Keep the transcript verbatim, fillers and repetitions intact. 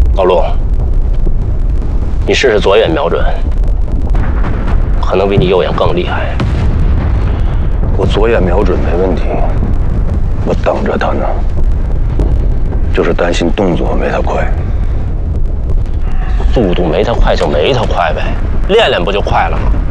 老陆，你试试左眼瞄准，可能比你右眼更厉害。 我左眼瞄准没问题，我等着他呢，就是担心动作没他快。 速度没他快就没他快呗，练练不就快了吗？